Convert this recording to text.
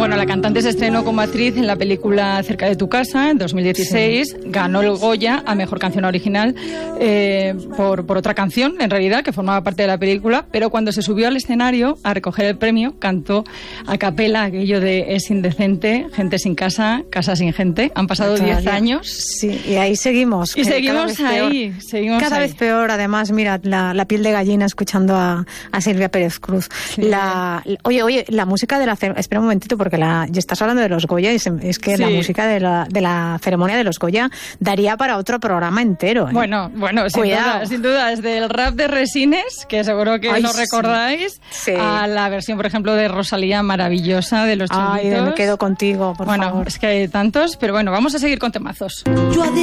Bueno, la cantante se estrenó como actriz en la película Cerca de tu casa, en 2016. Sí. Ganó el Goya a Mejor Canción Original por otra canción, en realidad, que formaba parte de la película, pero cuando se subió al escenario a recoger el premio, cantó a capela aquello de "es indecente, gente sin casa, casa sin gente". Han pasado 10 años. Sí, y ahí seguimos. Y seguimos ahí. Cada vez peor, además, mira, la piel de gallina escuchando a Silvia Pérez Cruz. Sí. Oye, la música de la... Espera un momentito, porque ya estás hablando de los Goya, y es que sí. La música de la ceremonia de los Goya daría para otro programa entero. Bueno, sin duda, desde el rap de Resines, que seguro que lo recordáis, sí. A la versión, por ejemplo, de Rosalía, maravillosa, de Los Chunguitos. Me quedo contigo, por favor. Bueno, es que hay tantos, pero bueno, vamos a seguir con temazos.